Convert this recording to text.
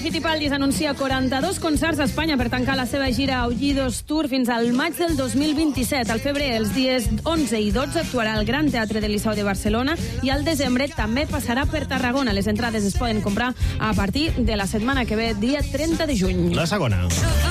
Fittipaldis anuncia 42 concerts a Espanya per tancar la seva gira Aullidos Tour fins al maig del 2027. Al febrer, els dies 11 i 12, actuarà al Gran Teatre del Liceu de Barcelona i al desembre també passarà per Tarragona. Les entrades es poden comprar a partir de la setmana que ve, dia 30 de juny. La segona.